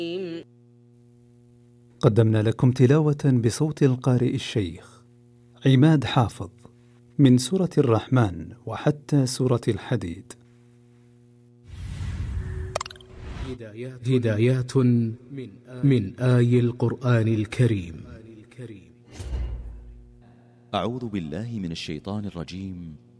قدمنا لكم تلاوة بصوت القارئ الشيخ عماد حافظ من سورة الرحمن وحتى سورة الحديد. هدايات من آي القرآن الكريم. أعوذ بالله من الشيطان الرجيم.